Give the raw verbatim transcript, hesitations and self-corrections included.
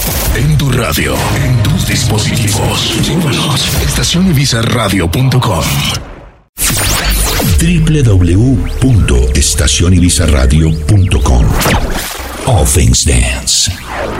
En tu radio, en tus dispositivos. Llévanos. estación ibiza radio punto com. doble u doble u doble u punto estación ibiza radio punto com. All things dance.